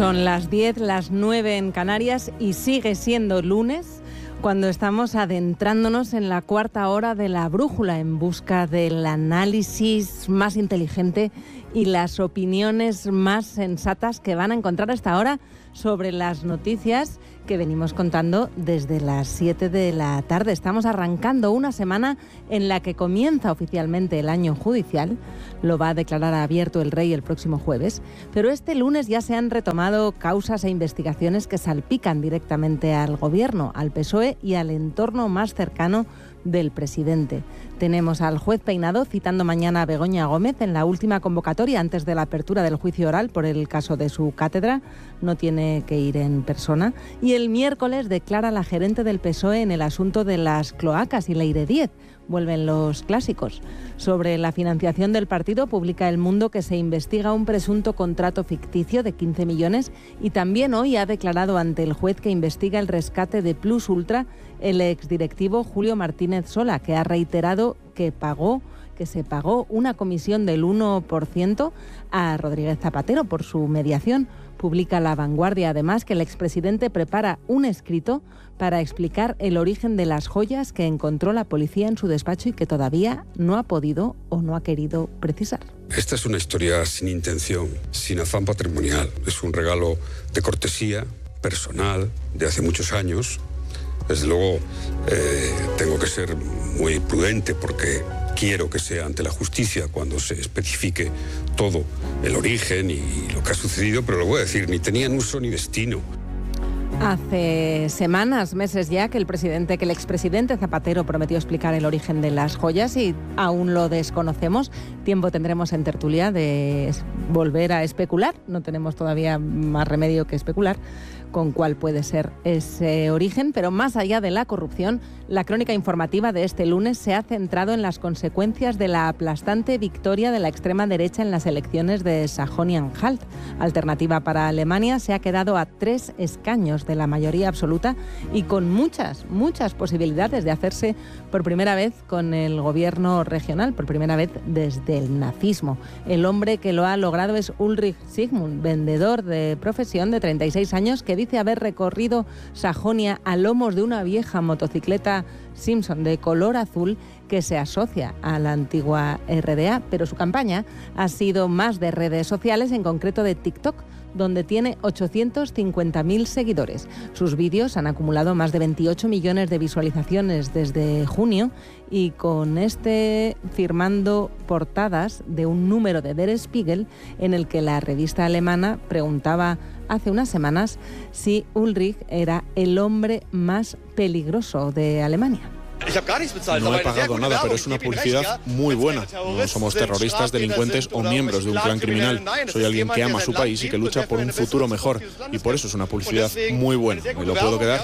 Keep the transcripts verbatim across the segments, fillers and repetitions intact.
Son las diez, las nueve en Canarias y sigue siendo lunes cuando estamos adentrándonos en la cuarta hora de La Brújula en busca del análisis más inteligente y las opiniones más sensatas que van a encontrar hasta ahora sobre las noticias que venimos contando desde las siete de la tarde. Estamos arrancando una semana en la que comienza oficialmente el año judicial. Lo va a declarar abierto el Rey el próximo jueves, pero este lunes ya se han retomado causas e investigaciones que salpican directamente al Gobierno, al P S O E y al entorno más cercano del presidente. Tenemos al juez Peinado citando mañana a Begoña Gómez en la última convocatoria antes de la apertura del juicio oral por el caso de su cátedra. No tiene que ir en persona. Y el miércoles declara la gerente del P S O E en el asunto de las cloacas y Leire diez. Vuelven los clásicos. Sobre la financiación del partido, publica El Mundo que se investiga un presunto contrato ficticio de quince millones y también hoy ha declarado ante el juez que investiga el rescate de Plus Ultra el exdirectivo Julio Martínez Sola, que ha reiterado que pagó que se pagó una comisión del uno por ciento a Rodríguez Zapatero por su mediación. Publica La Vanguardia, además, que el expresidente prepara un escrito para explicar el origen de las joyas que encontró la policía en su despacho y que todavía no ha podido o no ha querido precisar. Esta es una historia sin intención, sin afán patrimonial. Es un regalo de cortesía personal de hace muchos años. Desde luego, eh, tengo que ser muy prudente porque quiero que sea ante la justicia cuando se especifique todo el origen y lo que ha sucedido, pero lo voy a decir, ni tenían uso ni destino. Hace semanas, meses ya, que el presidente, que el expresidente Zapatero prometió explicar el origen de las joyas y aún lo desconocemos. Tiempo tendremos en tertulia de volver a especular. No tenemos todavía más remedio que especular con cuál puede ser ese origen, pero más allá de la corrupción, la crónica informativa de este lunes se ha centrado en las consecuencias de la aplastante victoria de la extrema derecha en las elecciones de Sajonia-Anhalt. Alternativa para Alemania se ha quedado a tres escaños de la mayoría absoluta y con muchas, muchas posibilidades de hacerse por primera vez con el gobierno regional, por primera vez desde el nazismo. El hombre que lo ha logrado es Ulrich Zygmunt, vendedor de profesión de treinta y seis años, que dice haber recorrido Sajonia a lomos de una vieja motocicleta Simpson de color azul que se asocia a la antigua R D A, pero su campaña ha sido más de redes sociales, en concreto de TikTok, donde tiene ochocientos cincuenta mil seguidores. Sus vídeos han acumulado más de veintiocho millones de visualizaciones desde junio y con este firmando portadas de un número de Der Spiegel en el que la revista alemana preguntaba hace unas semanas si Ulrich era el hombre más peligroso de Alemania. No he pagado nada, pero es una publicidad muy buena. No somos terroristas, delincuentes o miembros de un clan criminal. Soy alguien que ama su país y que lucha por un futuro mejor. Y por eso es una publicidad muy buena. ¿Me lo puedo quedar?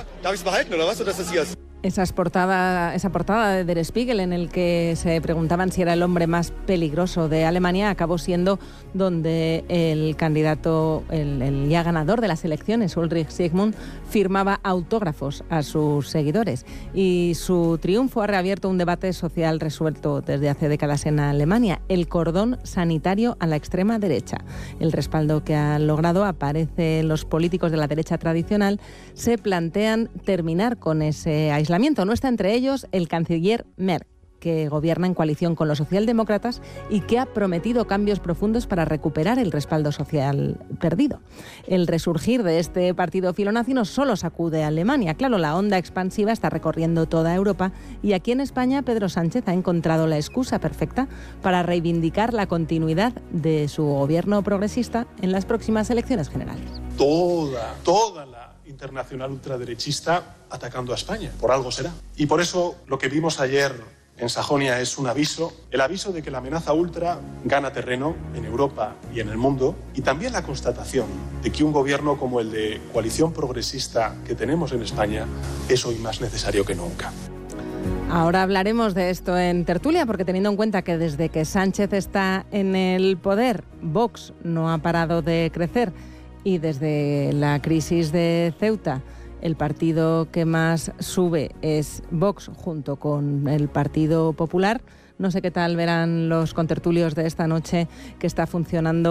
Esas portada, esa portada de Der Spiegel en el que se preguntaban si era el hombre más peligroso de Alemania acabó siendo donde el candidato, el, el ya ganador de las elecciones, Ulrich Zygmunt, firmaba autógrafos a sus seguidores. Y su triunfo ha reabierto un debate social resuelto desde hace décadas en Alemania, el cordón sanitario a la extrema derecha. El respaldo que ha logrado aparece en los políticos de la derecha tradicional. Se plantean terminar con ese aislamiento. No está entre ellos el canciller Merz, que gobierna en coalición con los socialdemócratas y que ha prometido cambios profundos para recuperar el respaldo social perdido. El resurgir de este partido filonazi no solo sacude a Alemania. Claro, la onda expansiva está recorriendo toda Europa y aquí en España Pedro Sánchez ha encontrado la excusa perfecta para reivindicar la continuidad de su gobierno progresista en las próximas elecciones generales. Toda, toda la internacional ultraderechista atacando a España. Por algo será. Y por eso lo que vimos ayer en Sajonia es un aviso, el aviso de que la amenaza ultra gana terreno en Europa y en el mundo, y también la constatación de que un gobierno como el de coalición progresista que tenemos en España es hoy más necesario que nunca. Ahora hablaremos de esto en tertulia, porque teniendo en cuenta que desde que Sánchez está en el poder, Vox no ha parado de crecer y desde la crisis de Ceuta el partido que más sube es Vox junto con el Partido Popular. No sé qué tal verán los contertulios de esta noche que está funcionando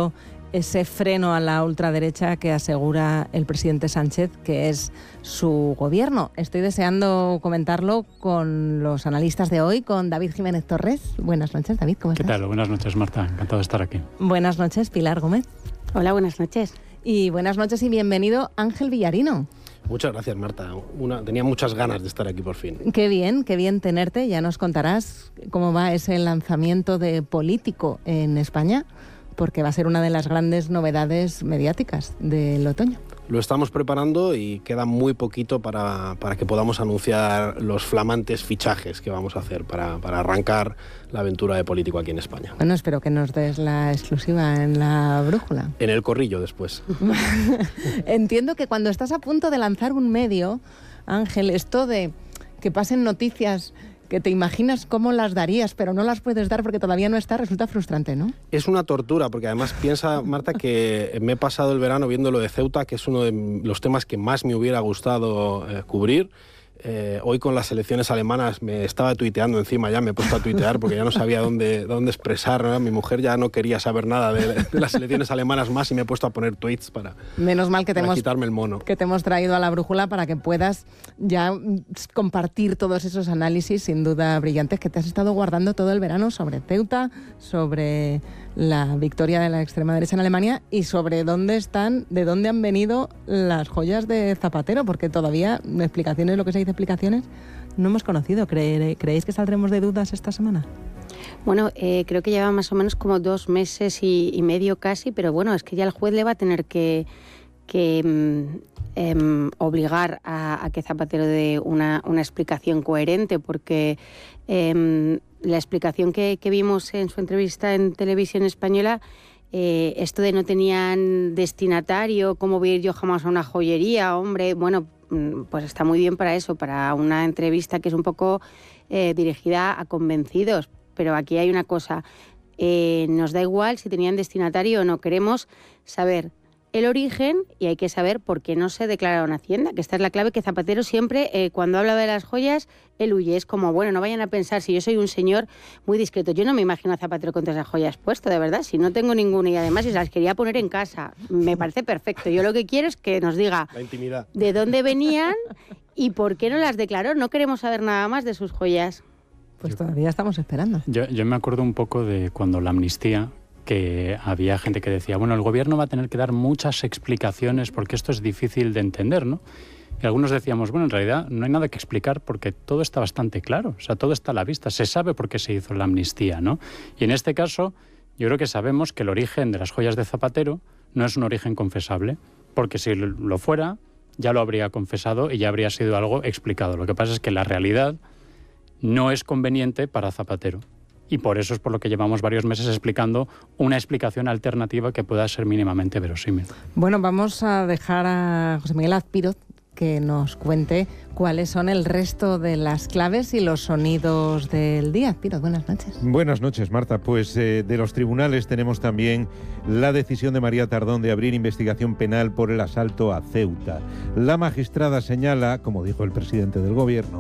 ese freno a la ultraderecha que asegura el presidente Sánchez que es su gobierno. Estoy deseando comentarlo con los analistas de hoy, con David Jiménez Torres. Buenas noches, David, ¿cómo estás? ¿Qué tal? Buenas noches, Marta. Encantado de estar aquí. Buenas noches, Pilar Gómez. Hola, buenas noches. Y buenas noches y bienvenido, Ángel Villarino. Muchas gracias, Marta. Una, tenía muchas ganas de estar aquí por fin. Qué bien, qué bien tenerte. Ya nos contarás cómo va ese lanzamiento de Político en España, porque va a ser una de las grandes novedades mediáticas del otoño. Lo estamos preparando y queda muy poquito para, para que podamos anunciar los flamantes fichajes que vamos a hacer para, para arrancar la aventura de Político aquí en España. Bueno, espero que nos des la exclusiva en la brújula. En el corrillo después. Entiendo que cuando estás a punto de lanzar un medio, Ángel, esto de que pasen noticias que te imaginas cómo las darías, pero no las puedes dar porque todavía no está, resulta frustrante, ¿no? Es una tortura, porque además piensa, Marta, que me he pasado el verano viendo lo de Ceuta, que es uno de los temas que más me hubiera gustado eh, cubrir. Eh, hoy con las elecciones alemanas me estaba tuiteando encima, ya me he puesto a tuitear porque ya no sabía dónde, dónde expresar, ¿no? Mi mujer ya no quería saber nada de, de las elecciones alemanas más y me he puesto a poner tweets para, Menos mal que te para hemos, quitarme el mono. Que te hemos traído a la brújula para que puedas ya compartir todos esos análisis sin duda brillantes que te has estado guardando todo el verano sobre Ceuta, sobre la victoria de la extrema derecha en Alemania y sobre dónde están, de dónde han venido las joyas de Zapatero, porque todavía explicaciones, lo que se dice explicaciones, no hemos conocido. ¿Cre- ¿Creéis que saldremos de dudas esta semana? Bueno, eh, creo que lleva más o menos como dos meses y, y medio casi, pero bueno, es que ya el juez le va a tener que, que eh, obligar a, a que Zapatero dé una, una explicación coherente, porque eh, la explicación que, que vimos en su entrevista en Televisión Española, eh, esto de no tenían destinatario, cómo voy a ir yo jamás a una joyería, hombre, bueno, pues está muy bien para eso, para una entrevista que es un poco eh, dirigida a convencidos. Pero aquí hay una cosa, eh, nos da igual si tenían destinatario o no, queremos saber el origen y hay que saber por qué no se declararon Hacienda, que esta es la clave, que Zapatero siempre, eh, cuando habla de las joyas, él huye. Es como, bueno, no vayan a pensar, si yo soy un señor muy discreto, yo no me imagino a Zapatero con todas esas joyas puestas, de verdad, si no tengo ninguna, y además si las quería poner en casa, me parece perfecto. Yo lo que quiero es que nos diga la intimidad, de dónde venían y por qué no las declaró. No queremos saber nada más de sus joyas. Pues todavía estamos esperando. Yo, yo me acuerdo un poco de cuando la amnistía, que había gente que decía, bueno, el gobierno va a tener que dar muchas explicaciones porque esto es difícil de entender, ¿no? Y algunos decíamos, bueno, en realidad no hay nada que explicar porque todo está bastante claro, o sea, todo está a la vista, se sabe por qué se hizo la amnistía, ¿no? Y en este caso, yo creo que sabemos que el origen de las joyas de Zapatero no es un origen confesable, porque si lo fuera, ya lo habría confesado y ya habría sido algo explicado. Lo que pasa es que la realidad no es conveniente para Zapatero. Y por eso es por lo que llevamos varios meses explicando una explicación alternativa que pueda ser mínimamente verosímil. Bueno, vamos a dejar a José Miguel Azpiroz que nos cuente cuáles son el resto de las claves y los sonidos del día. Azpiroz, buenas noches. Buenas noches, Marta. Pues eh, de los tribunales tenemos también la decisión de María Tardón de abrir investigación penal por el asalto a Ceuta. La magistrada señala, como dijo el presidente del gobierno,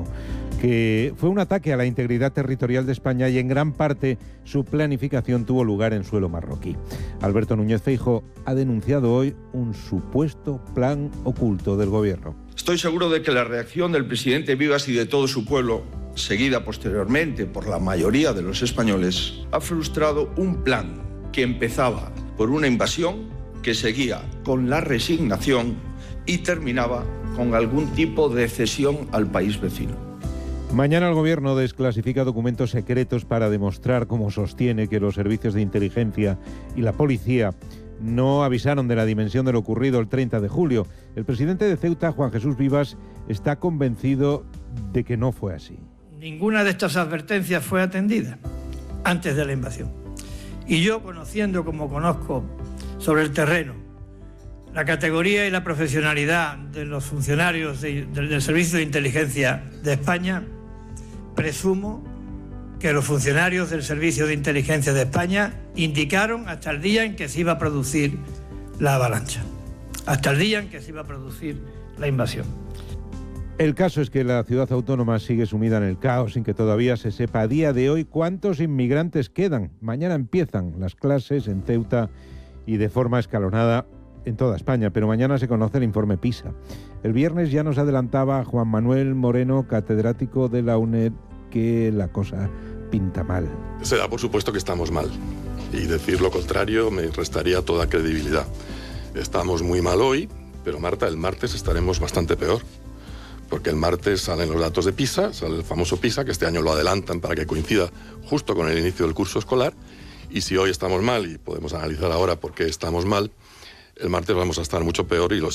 que fue un ataque a la integridad territorial de España y en gran parte su planificación tuvo lugar en suelo marroquí. Alberto Núñez Feijóo ha denunciado hoy un supuesto plan oculto del gobierno. Estoy seguro de que la reacción del presidente Vivas y de todo su pueblo, seguida posteriormente por la mayoría de los españoles, ha frustrado un plan que empezaba por una invasión, que seguía con la resignación y terminaba con algún tipo de cesión al país vecino. Mañana el gobierno desclasifica documentos secretos para demostrar, como sostiene, que los servicios de inteligencia y la policía no avisaron de la dimensión de lo ocurrido el treinta de julio. El presidente de Ceuta, Juan Jesús Vivas, está convencido de que no fue así. Ninguna de estas advertencias fue atendida antes de la invasión. Y yo, conociendo como conozco sobre el terreno, la categoría y la profesionalidad de los funcionarios de, de, del Servicio de Inteligencia de España, presumo que los funcionarios del Servicio de Inteligencia de España indicaron hasta el día en que se iba a producir la avalancha, hasta el día en que se iba a producir la invasión. El caso es que la ciudad autónoma sigue sumida en el caos sin que todavía se sepa a día de hoy cuántos inmigrantes quedan. Mañana empiezan las clases en Ceuta y de forma escalonada en toda España, pero mañana se conoce el informe PISA. El viernes ya nos adelantaba Juan Manuel Moreno, catedrático de la UNED, que la cosa pinta mal. Se da por supuesto que estamos mal, y decir lo contrario me restaría toda credibilidad. Estamos muy mal hoy, pero Marta, el martes estaremos bastante peor, porque el martes salen los datos de PISA, sale el famoso PISA, que este año lo adelantan para que coincida justo con el inicio del curso escolar, y si hoy estamos mal, y podemos analizar ahora por qué estamos mal, el martes vamos a estar mucho peor y los